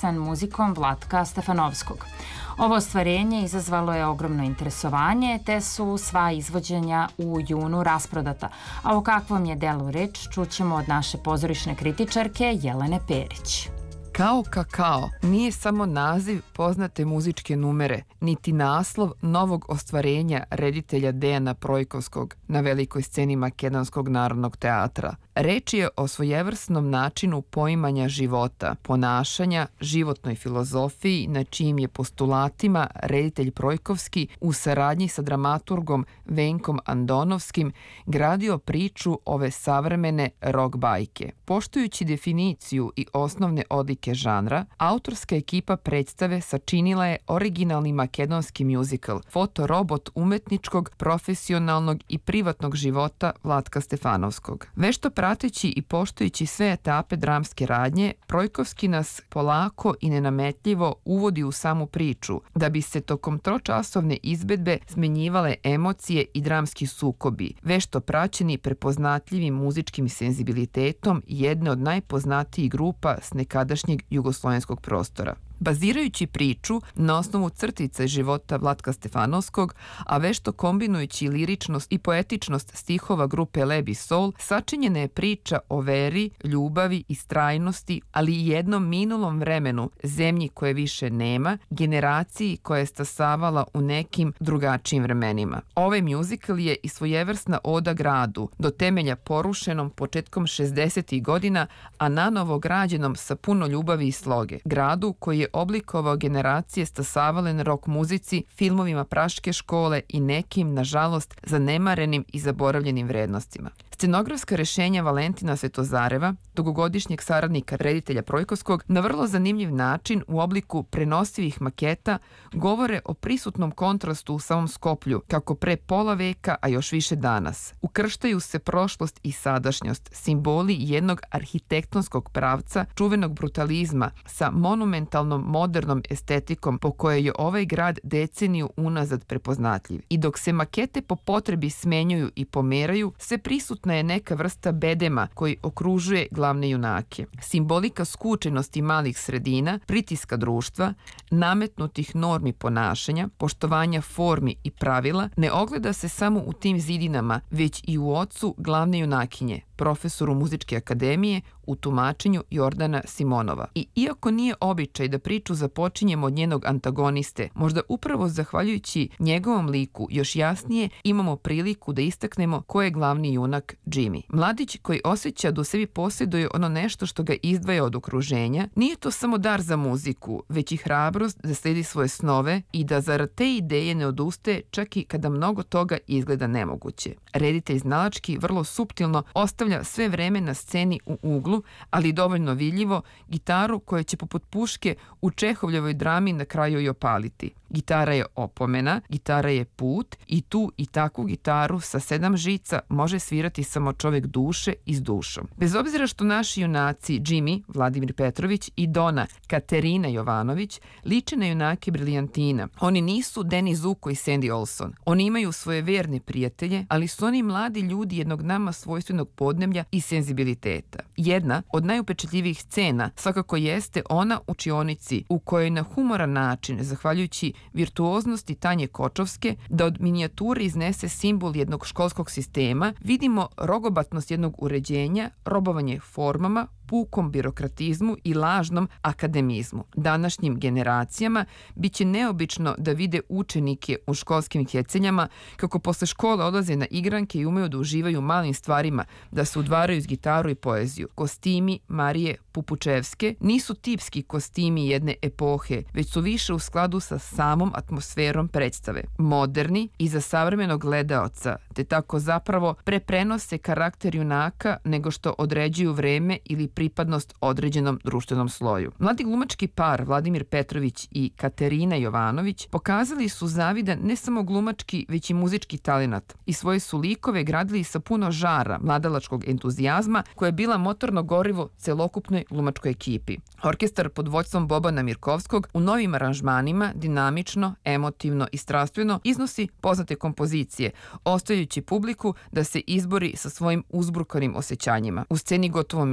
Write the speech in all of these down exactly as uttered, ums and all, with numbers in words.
inspirisan muzikom Vlatka Stefanovskog. Ovo ostvarenje izazvalo je ogromno interesovanje, te su sva izvođenja u junu rasprodata. A o kakvom je delu reč čućemo od naše pozorišne kritičarke Jelene Perić. Kao kakao nije samo naziv poznate muzičke numere, niti naslov novog ostvarenja reditelja Dejana Projkovskog na velikoj sceni Makedonskog narodnog teatra. Reč je o svojevrsnom načinu poimanja života, ponašanja, životnoj filozofiji na čijim je postulatima reditelj Projkovski u saradnji sa dramaturgom Venkom Andonovskim gradio priču ove savremene rock bajke. Poštujući definiciju i osnovne odlike žanra, autorska ekipa predstave sačinila je originalni makedonski muzikal, fotorobot umetničkog, profesionalnog i privatnog života Vlatka Stefanovskog. Vešto prateći i poštujući sve etape dramske radnje, Projkovski nas polako i nenametljivo uvodi u samu priču, da bi se tokom tročasovne izvedbe smenjivale emocije i dramski sukobi, vešto praćeni prepoznatljivim muzičkim senzibilitetom jedne od najpoznatijih grupa s nekadašnjeg jugoslovenskog prostora. Bazirajući priču na osnovu crtica života Vlatka Stefanovskog, a vešto kombinujući liričnost i poetičnost stihova grupe Leb i Sol, sačinjena je priča o veri, ljubavi i strajnosti, ali i jednom minulom vremenu, zemlji koje više nema, generaciji koja je stasavala u nekim drugačijim vremenima. Ovaj muzikal je i svojevrsna oda gradu, do temelja porušenom početkom šezdesetih godina, a nanovo građenom sa puno ljubavi i sloge. Gradu koji je oblikovao generacije stasavale na rock muzici, filmovima Praške škole i nekim, nažalost, zanemarenim i zaboravljenim vrednostima. Scenografska rešenja Valentina Svetozareva, dugogodišnjeg saradnika reditelja Projkovskog, na vrlo zanimljiv način u obliku prenosivih maketa govore o prisutnom kontrastu u samom Skoplju, kako pre pola veka, a još više danas. Ukrštaju se prošlost i sadašnjost, simboli jednog arhitektonskog pravca, čuvenog brutalizma sa monumentalnom modernom estetikom po kojoj je ovaj grad deceniju unazad prepoznatljiv. I dok se makete po potrebi smenjuju i pomeraju, sve prisutna je neka vrsta bedema koji okružuje glavne junake. Simbolika skučenosti malih sredina, pritiska društva, nametnutih normi ponašanja, poštovanja formi i pravila ne ogleda se samo u tim zidinama, već i u ocu glavne junakinje, profesoru Muzičke akademije, u tumačenju Jordana Simonova. I iako nije običaj da priču započinjemo od njenog antagoniste, možda upravo zahvaljujući njegovom liku još jasnije imamo priliku da istaknemo ko je glavni junak Jimmy. Mladić koji osjeća da u sebi posjeduje ono nešto što ga izdvaja od okruženja, nije to samo dar za muziku, već i hrabrost da sledi svoje snove i da zarad te ideje ne odustaje čak i kada mnogo toga izgleda nemoguće. Reditelj znalački vrlo suptilno ostavlja sve vreme na sceni u uglu, ali dovoljno vidljivo, gitaru koja će poput puške u Čehovljevoj drami na kraju i opaliti. Gitara je opomena, gitara je put i tu i takvu gitaru sa sedam žica može svirati samo čovek duše i s dušom. Bez obzira što naši junaci Jimmy, Vladimir Petrović i Dona, Katerina Jovanović, liče na junake Briljantina. Oni nisu Danny Zuko i Sandy Olson. Oni imaju svoje verne prijatelje, ali su oni mladi ljudi jednog nama svojstvenog podneblja i senzibiliteta. Jedna od najupečatljivijih scena svakako jeste ona u učionici u kojoj na humoran način, zahvaljujući virtuoznosti Tanje Kočovske, da od minijature iznese simbol jednog školskog sistema, vidimo rogobatnost jednog uređenja, robovanje formama, pukom birokratizmu i lažnom akademizmu. Današnjim generacijama biće neobično da vide učenike u školskim hecenjama kako posle škole odlaze na igranke i umeju da uživaju malim stvarima, da se udvaraju s gitaru i poeziju. Kostimi Marije Pupučevske nisu tipski kostimi jedne epohe, već su više u skladu sa samom atmosferom predstave. Moderni i za savremenog gledaoca, te tako zapravo preprenose karakter junaka nego što određuju vreme ili pripadnost određenom društvenom sloju. Mladi glumački par Vladimir Petrović i Katerina Jovanović pokazali su zavidan ne samo glumački, već i muzički talenat i svoje su likove gradili sa puno žara, mladalačkog entuzijazma koja je bila motorno gorivo celokupnoj glumačkoj ekipi. Orkestar pod vođstvom Bobana Mirkovskog u novim aranžmanima dinamično, emotivno i strastveno iznosi poznate kompozicije, ostavljajući publiku da se izbori sa svojim uzbrukanim osjećanjima. U sceni gotovo mističnoj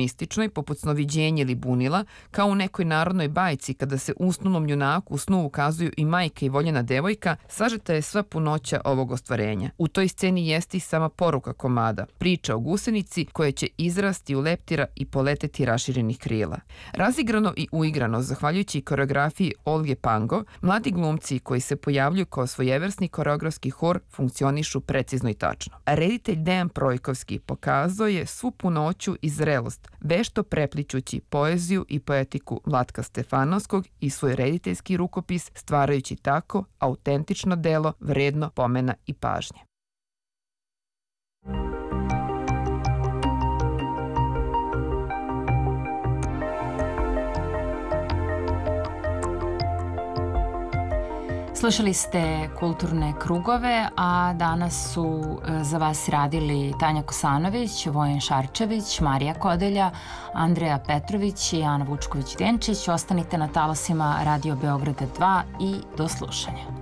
poput snoviđenja ili bunila, kao u nekoj narodnoj bajci kada se usnulom junaku u snu ukazuju i majka i voljena devojka, sažeta je sva punoća ovog ostvarenja. U toj sceni jeste i sama poruka komada, priča o gusenici koja će izrasti u leptira i poleteti raširenih krila. Razigrano i uigrano, zahvaljujući koreografiji Olge Pango, mladi glumci koji se pojavljuju kao svojevrsni koreografski hor funkcionišu precizno i tačno. Reditelj Dejan Projkovski pokazao je svu punoću i zrelost, vešto prepličući poeziju i poetiku Vlatka Stefanovskog i svoj rediteljski rukopis, stvarajući tako autentično delo vredno pomena i pažnje. Slušali ste Kulturne krugove, a danas su za vas radili Tanja Kosanović, Vojen Šarčević, Marija Kodelja, Andreja Petrović i Ana Vučković-Denčić. Ostanite na talasima Radio Beograda dva i do slušanja.